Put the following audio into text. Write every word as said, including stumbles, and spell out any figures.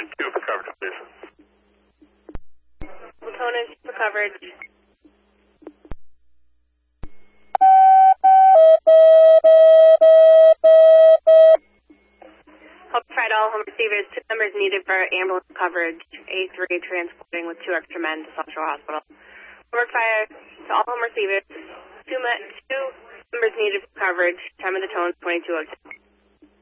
twenty-two for coverage, please. Latonia for coverage. Help provide all home receivers. Two members needed for ambulance coverage. A three transporting with two extra men to South Shore Hospital. Work fire to all home receivers. Two, me two members needed for coverage. Time of the tone twenty-two oh two.